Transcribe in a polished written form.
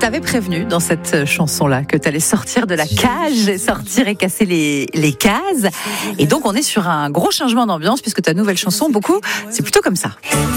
t'avais prévenu dans cette chanson-là que t'allais sortir de la cage, sortir et casser les cases. Et donc, on est sur un gros changement d'ambiance puisque ta nouvelle chanson, beaucoup, c'est plutôt comme ça.